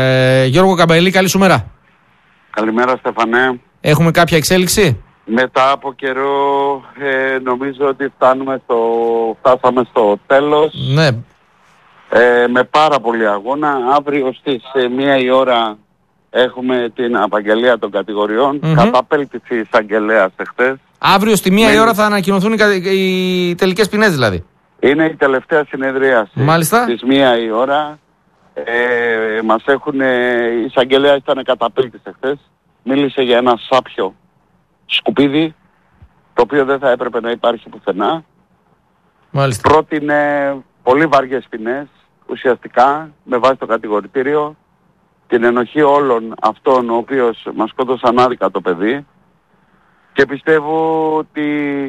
Γιώργο Καμπαηλή, καλή σου μέρα. Καλημέρα, Στέφανε. Έχουμε κάποια εξέλιξη? Μετά από καιρό νομίζω ότι φτάσαμε στο τέλος. Ναι. Με πάρα πολύ αγώνα. Αύριο στις 1 η ώρα έχουμε την απαγγελία των κατηγοριών. Καταπέλτης εισαγγελέας εχθές. Αύριο στη 1 η ώρα θα ανακοινωθούν οι τελικές ποινές δηλαδή. Είναι η τελευταία συνεδρίαση. Μάλιστα. Στις 1 η ώρα. Μας έχουν, η εισαγγελέα ήταν καταπέλτης εχθές. Μίλησε για ένα σάπιο σκουπίδι, το οποίο δεν θα έπρεπε να υπάρχει πουθενά. Μάλιστα. Πρότεινε πολύ βαριές ποινές, ουσιαστικά, με βάση το κατηγορητήριο, την ενοχή όλων αυτών ο οποίος μας σκότωσαν άδικα το παιδί, και πιστεύω ότι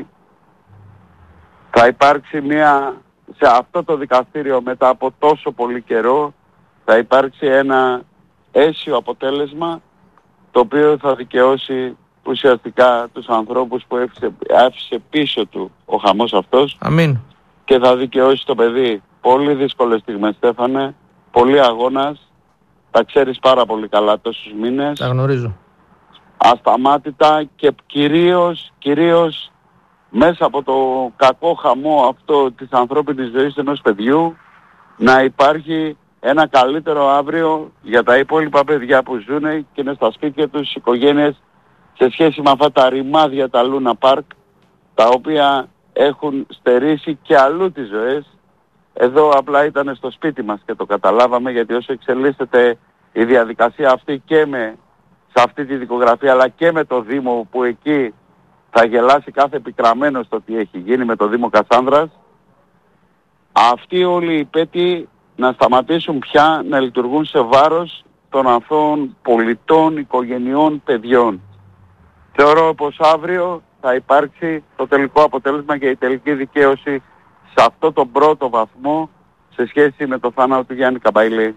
θα υπάρξει σε αυτό το δικαστήριο μετά από τόσο πολύ καιρό, θα υπάρξει ένα αίσιο αποτέλεσμα, το οποίο θα δικαιώσει ουσιαστικά τους ανθρώπους που άφησε πίσω του ο χαμός αυτός. Αμήν. Και θα δικαιώσει το παιδί. Πολύ δύσκολες στιγμές, Στέφανε, πολύ αγώνας, τα ξέρεις πάρα πολύ καλά τόσους μήνες. Τα γνωρίζω. Ασταμάτητα, και κυρίως μέσα από το κακό χαμό αυτό της ανθρώπινης ζωής ενός παιδιού, να υπάρχει ένα καλύτερο αύριο για τα υπόλοιπα παιδιά που ζουν και είναι στα σπίτια τους, οι οικογένειες, σε σχέση με αυτά τα ρημάδια, τα Luna Park, τα οποία έχουν στερήσει και αλλού τις ζωές. Εδώ απλά ήταν στο σπίτι μας και το καταλάβαμε, γιατί όσο εξελίσσεται η διαδικασία αυτή και σε αυτή τη δικογραφία, αλλά και με το Δήμο, που εκεί θα γελάσει κάθε επικραμμένος το τι έχει γίνει με το Δήμο Κασάνδρας, αυτοί όλοι οι πέτοι να σταματήσουν πια να λειτουργούν σε βάρος των αθώων πολιτών, οικογενειών, παιδιών. Θεωρώ πως αύριο θα υπάρξει το τελικό αποτέλεσμα και η τελική δικαίωση σε αυτό τον πρώτο βαθμό σε σχέση με το θάνατο του Γιάννη Καμπαηλή.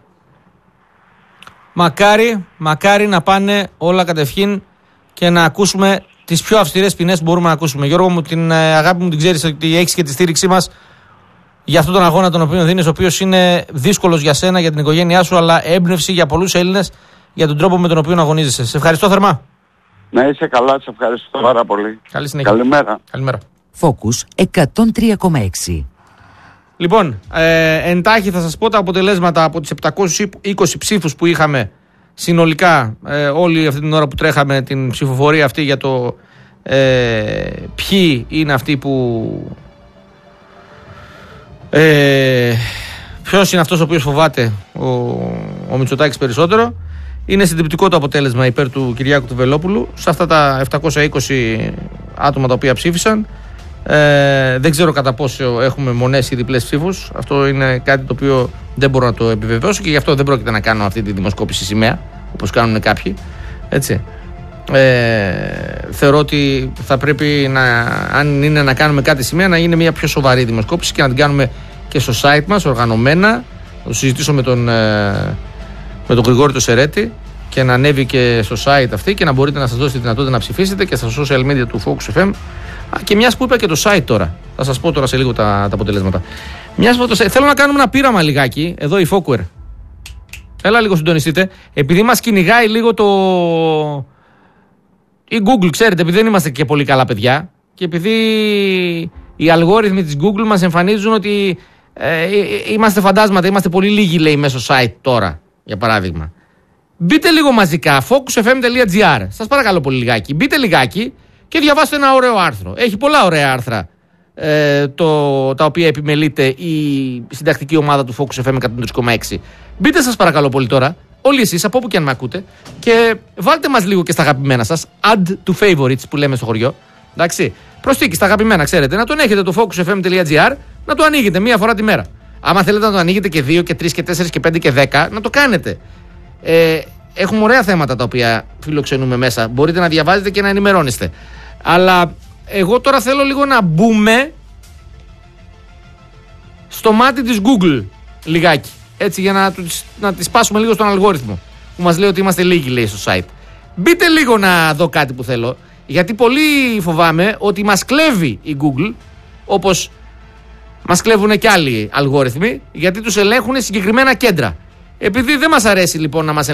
Μακάρι να πάνε όλα κατευχήν και να ακούσουμε τις πιο αυστηρές ποινές που μπορούμε να ακούσουμε. Γιώργο μου, την αγάπη μου την ξέρεις ότι έχεις και τη στήριξή μας για αυτόν τον αγώνα τον οποίο δίνεις, ο οποίος είναι δύσκολος για σένα, για την οικογένειά σου, αλλά έμπνευση για πολλούς Έλληνες για τον τρόπο με τον οποίο αγωνίζεσαι. Σε ευχαριστώ θερμά. Να είσαι καλά, σε ευχαριστώ πάρα πολύ. Καλή συνέχεια. Καλημέρα. Focus 103,6. Λοιπόν, εντάχει θα σας πω τα αποτελέσματα από τις 720 ψήφους που είχαμε συνολικά όλη αυτή την ώρα που τρέχαμε την ψηφοφορία αυτή για το ποιοι είναι αυτοί που... ποιος είναι αυτός ο οποίος φοβάται ο Μητσοτάκης περισσότερο. Είναι συντριπτικό το αποτέλεσμα υπέρ του Κυριάκου του Βελόπουλου σε αυτά τα 720 άτομα τα οποία ψήφισαν. Δεν ξέρω κατά πόσο έχουμε μονές ή διπλές ψήφους. Αυτό είναι κάτι το οποίο δεν μπορώ να το επιβεβαιώσω και γι' αυτό δεν πρόκειται να κάνω αυτή τη δημοσκόπηση σημαία όπως κάνουν κάποιοι. Έτσι. Θεωρώ ότι θα πρέπει αν είναι να κάνουμε κάτι σημαία, να είναι μια πιο σοβαρή δημοσκόπηση και να την κάνουμε και στο site μας οργανωμένα. Θα το συζητήσω με τον Γρηγόρη το Σερέτη και να ανέβει και στο site αυτή και να μπορείτε να σας δώσει τη δυνατότητα να ψηφίσετε και στα social media του Focus FM. Και μιας που είπα και το site τώρα, θα σας πω τώρα σε λίγο τα αποτελέσματα. Θέλω να κάνουμε ένα πείραμα λιγάκι, εδώ η Focus. Έλα λίγο συντονιστείτε, επειδή μας κυνηγάει λίγο η Google, ξέρετε, επειδή δεν είμαστε και πολύ καλά παιδιά και επειδή οι αλγόριθμοι της Google μας εμφανίζουν ότι είμαστε φαντάσματα, είμαστε πολύ λίγοι, λέει, μέσω site τώρα, για παράδειγμα. Μπείτε λίγο μαζικά, focusfm.gr, σας παρακαλώ πολύ λιγάκι, μπείτε λιγάκι και διαβάστε ένα ωραίο άρθρο. Έχει πολλά ωραία άρθρα τα οποία επιμελείται η συντακτική ομάδα του Focus FM 103,6. Μπείτε σας παρακαλώ πολύ τώρα, όλοι εσείς από όπου και αν με ακούτε, και βάλτε μας λίγο και στα αγαπημένα σας, add to favorites που λέμε στο χωριό. Εντάξει, προσθήκη στα αγαπημένα, ξέρετε, να τον έχετε το focusfm.gr, να το ανοίγετε μία φορά τη μέρα. Άμα θέλετε να το ανοίγετε και 2 και 3 και 4 και 5 και 10, να το κάνετε. Έχουμε ωραία θέματα τα οποία φιλοξενούμε μέσα. Μπορείτε να διαβάζετε και να ενημερώνεστε. Αλλά εγώ τώρα θέλω λίγο να μπούμε στο μάτι της Google λιγάκι. Έτσι, για να τη σπάσουμε λίγο στον αλγόριθμο που μας λέει ότι είμαστε λίγοι, λέει, στο site. Μπείτε λίγο να δω κάτι που θέλω, γιατί πολύ φοβάμαι ότι μας κλέβει η Google, όπως μας κλέβουν και άλλοι αλγόριθμοι, γιατί τους ελέγχουν συγκεκριμένα κέντρα. Επειδή δεν μας αρέσει λοιπόν να μας